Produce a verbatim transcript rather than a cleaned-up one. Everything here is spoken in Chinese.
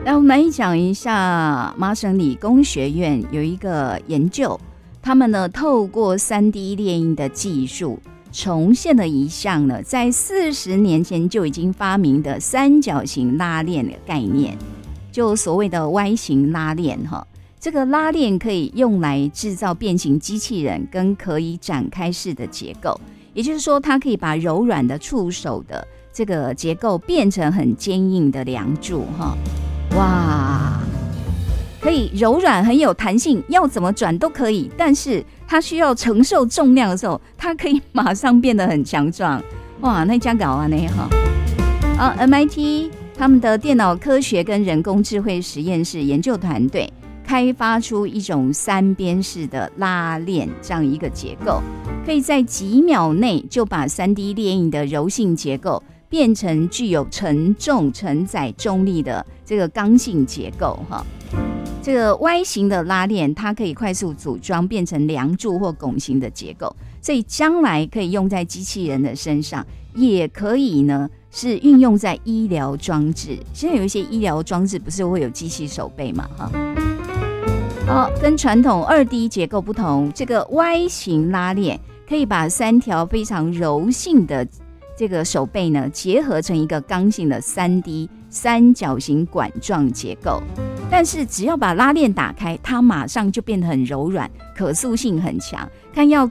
来，我们来讲一下麻省理工学院有一个研究，他们呢透过 三 D 列印的技术，重现了一项呢在四十年前就已经发明的三角形拉链的概念，就所谓的 Y 型拉链哈。这个拉链可以用来制造变形机器人跟可以展开式的结构，也就是说它可以把柔软的触手的这个结构变成很坚硬的梁柱哈。哇，可以柔软很有弹性，要怎么转都可以，但是它需要承受重量的时候，它可以马上变得很强壮。哇，那家搞啊那哈啊 M I T 他们的电脑科学跟人工智慧实验室研究团队开发出一种三边式的拉链这样一个结构，可以在几秒内就把 三 D 列印的柔性结构变成具有承重承载重力的这个刚性结构哈。这个 Y 型的拉链它可以快速组装变成梁柱或拱形的结构，所以将来可以用在机器人的身上，也可以呢是运用在医疗装置。现在有一些医疗装置不是会有机器手背嘛哈。好，跟传统 二 D 结构不同，这个 Y 型拉链可以把三条非常柔性的这个手背呢结合成一个刚性的 三 D 三角形管状结构，但是只要把拉链打开，它马上就变得很柔软，可塑性很强，看要